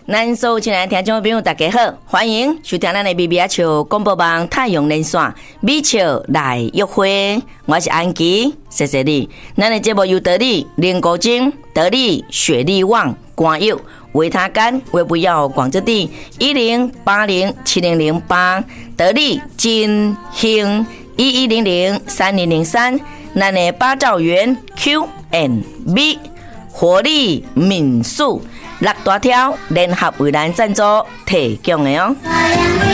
咱所有亲爱的听众朋友，大家好，欢迎收听咱的米米啊笑广播网太阳连线，美笑来约会，我是安琪，谢谢你。咱的节目由得力林国金、得力雪力旺、广佑、维他干、维不要广州地10807008，得力金兴11003003，咱的八兆元 Q&B 活力民宿6大条联合为咱赞助提供的哦。